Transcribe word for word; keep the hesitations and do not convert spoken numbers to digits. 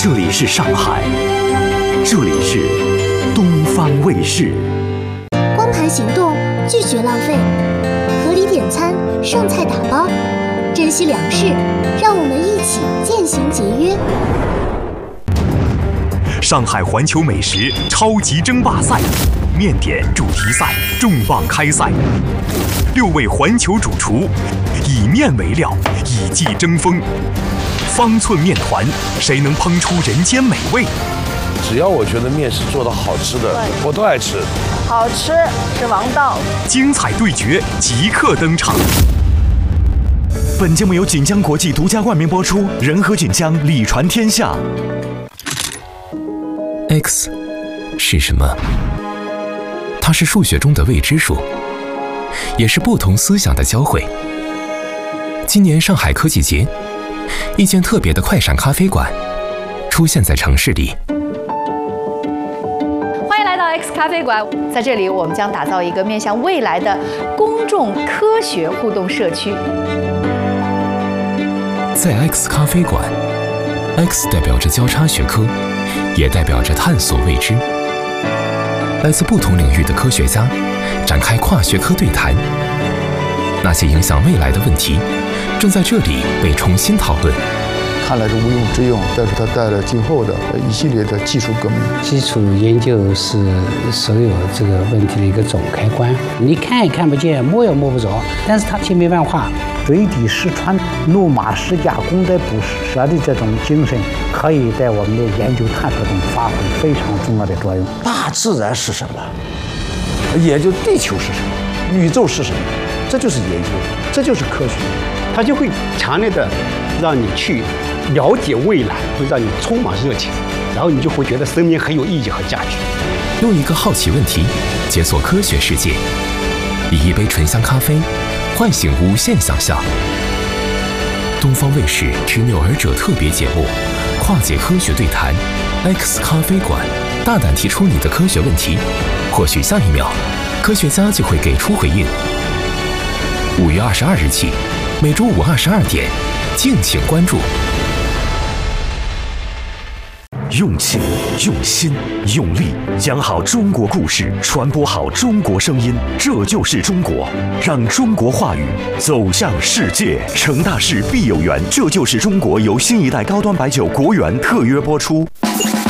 这里是上海，这里是东方卫视。 光盘行动，拒绝浪费，合理点餐，剩菜打包，珍惜粮食，让我们一起渐行节约。 上海环球美食超级争霸赛，面点主题赛重磅开赛，六位环球主厨以面为料，以技争锋。方寸面团，谁能烹出人间美味？ 只要我觉得面是做的好吃的，我都爱吃。 好吃是王道。 精彩对决即刻登场。本节目由锦江国际独家冠名播出，仁和锦江，礼传天下。 X 是什么？它是数学中的未知数，也是不同思想的交汇。今年上海科技节，一间特别的快闪咖啡馆出现在城市里。 欢迎来到 X 咖啡馆，在这里我们将打造一个面向未来的公众科学互动社区。 在 X 咖啡馆 ，X 代表着交叉学科，也代表着探索未知。来自不同领域的科学家展开跨学科对谈，那些影响未来的问题正在这里被重新讨论。 看来是无庸置疑，但是它带来今后的一系列的技术革命。 基础研究是所有这个问题的一个总开关。你看也看不见，摸也摸不着，但是它千变万化。水底石穿，路马识架，功在捕蛇的这种精神，可以在我们的研究探索中发挥非常重要的作用。 大自然是什么？研究地球是什么？宇宙是什么？这就是研究，这就是科学。 它就会强烈的让你去了解未来，会让你充满热情，然后你就会觉得生命很有意义和价值。 用一个好奇问题解锁科学世界，以一杯醇香咖啡唤醒无限想象。东方卫视执拗而者特别节目《跨界科学对谈》 X 咖啡馆，大胆提出你的科学问题，或许下一秒科学家就会给出回应。五月二十二日起，每周五二十二点，敬请关注。 用情、用心、用力，讲好中国故事，传播好中国声音，这就是中国。让中国话语走向世界。成大事必有缘，这就是中国由新一代高端白酒国源特约播出。